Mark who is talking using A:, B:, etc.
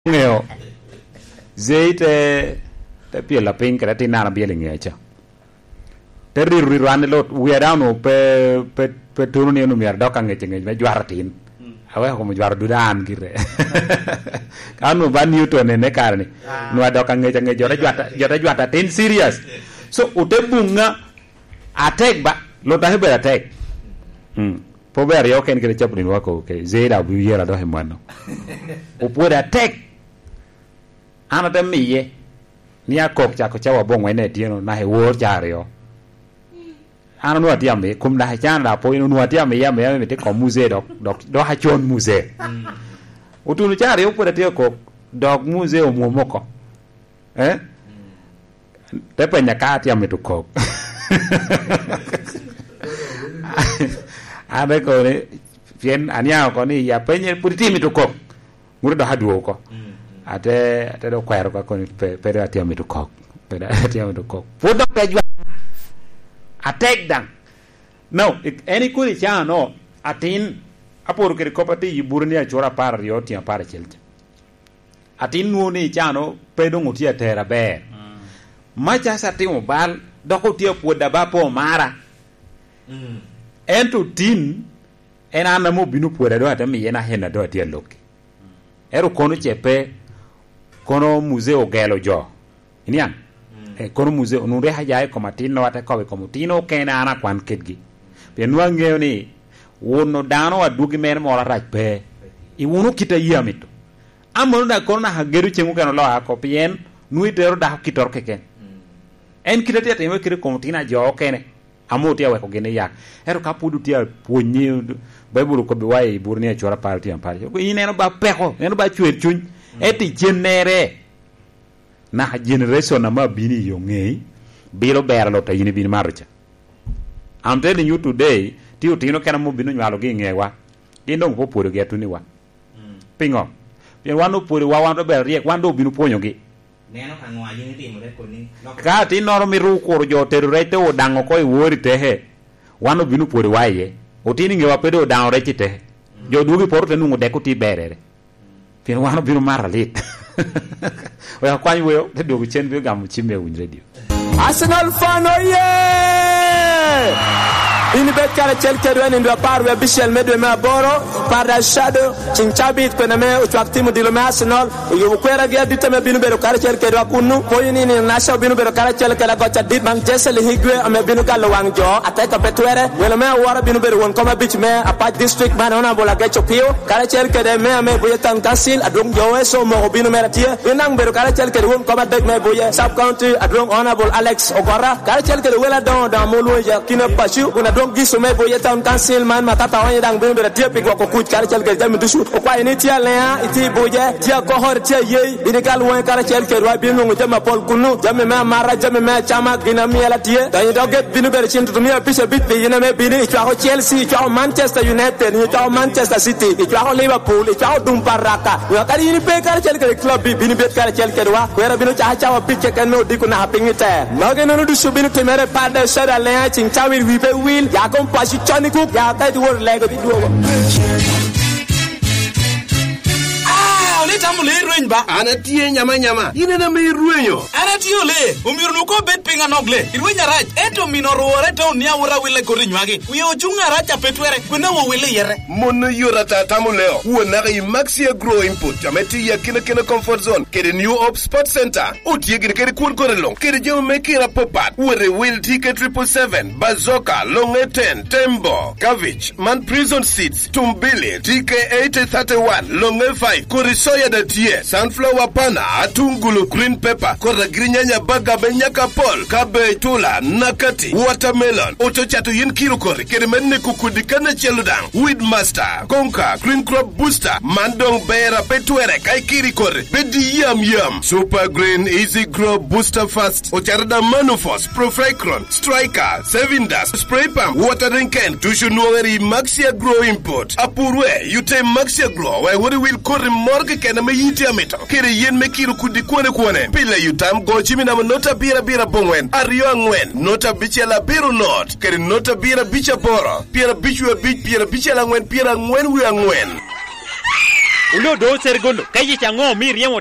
A: ngeo zeite te piela pin kra ti nana biele ngecha te riru ran lot we down pe tunu ni no mer doka ngeche ngeche me jwaratin awe ko mo jwar dudan gire kanu ban Newton ne karni no doka ngeche ngeche jota tin serious so utebunga attack ba lo ta hebe attack po ber yo ken kre chapni wako ke zeda bu yera do hemano o puede attack ana de miye ni akok cha ko chawa bongwe ne tieno na he wo jario ana no atia me kum da cha na po no atia me ya me te ko musée do ha chon musée utunu jario puede te ko dog musée o momoko te penya ka atia me to ko abe ko ne fien ania ko ni ya penye puriti me to ko ngure do hadu ko ate do kwero ko ni pe atia me to ko pe atia me to ko fodo pe jwa attack dan no any kuri cha no atin apor ke ko pati yiburni a chora par yo ti par chelte atin nu ni cha no pe do nguti atera be ma cha sa ti mobal do ko ti poda ba po mara ento tin enana mo binu poda do ata mi yena hena do ti loki ero kono chepe kono museo gelo jo inian kono museo nu re hajae ko matino ata ko ko mutino kena ana kwan ketgi pe nu angeo ni wono dano adugi men mo la rajpe I wono kita yamito amon da kono ha geru chengu kano lo ko pien nu itero da kitor keken en kita te me kire ko mutina jo kene amoti awe ko gene yak ero kapudu tia ponye bible ko be wae burni a chora parti ampari ko ineno ba peko eno ba chwer chuny eti chenere na generation na ma bini yo ngei biro berlo ta yini bini marucha I'm telling you today ti utino kana mo bino nywalo gi ngewa indo po poro ge tuni wa pingo yen wano poro wa wando ber riek wando bino ponyo gi
B: neno ka ngwa yini timo re koni
A: ka ti noro mi ru ko jo terurete o dango ko iwori tehe wano bino poro waye otini ngewa pedo dango rechi tehe jo dugi porte nungu deko ti berere pin wano bino maralit we kwani we te dogu chen bi gam chime win radio
C: Arsenal fan Ini bet kala chelke do ndo parwe Michel medwe me aboro parda shadow chinchabit ko na me utwaktimu dilo me Arsenal yo kwera ge dite me binu bero kala chelke do kunu ko yini ni nasha binu bero kala chelke la gocha dit man jesel higwe ame binu kala wangjo ateka petwere wala me wara binu bero won koma bich me apa district man ona bola gecho pio kala chelke de me boye tan council adung jowe so mo binu me tie binang bero kala chelke won koma dek me boye sub county adung honorable Alex Ogora kala chelke wala don da molo ya kina pashu una donc giso me boye town council man matata wanya dang binu bere tie piko ko kuch kala chelke jam dusu o kwa ini tia lea iti boye tia ko hor tia ye binigal wen kala chelke wa binu ngo jama pol kunu jame me mara jame me chama gina mi ala tie dan do get binu bere chintu mi pisha bit be yina me binu tia ko Chelsea tia ko Manchester United tia ko Manchester City tia ko Liverpool tia ko dum baraka wa kala ini pe kala chelke club binu bet kala chelke wa wera binu cha cha wa picke kan no diku na pingita mage no du subinu temere pada shara lea chinchawi wi be will ya kom pasi chani ku ya ta du lego di do
D: tamule rueny ba
E: ana tie nyama ine na me ruenyo
D: ana tie le umiru no ko bet pinga nogle ruenya raj eto minoruore to ni awura wile korinywagi uyo chunga racha petwere kwena wo wile yere
E: mono yorata tamuleo wona ga maxi agro input ameti ya kina comfort zone kede new op sport center utie gire kede kun korelong kede jemo mekira popat wore will ticket 777 bazoka long 10 tembo cabbage man prison seats tumbili tk 831 long 5 korisoya da tie sunflower pana atungulu green pepper kora grinyanya baga benyaka pol kabe tula nakati watermelon otochato yin kilo kore kere menne kukudi kana cheludang weed master konka green crop booster mandong bera petwere kai kiri kore bedi yam super green easy grow booster fast ocharada manufos profecron striker sevindas spray pump watering can tushunuweri maxia grow import apurwe yute maxia grow we will kore morgue na me yiti amito kere yen me kiru kudi kone pile yutam go chimi na nota bira bongwen ariyo angwen nota bichela biru not kere nota bira bicha boro pira bichwe bich pira bichela angwen pira angwen wi angwen
F: ulo do sergondo kayi chango mi riemo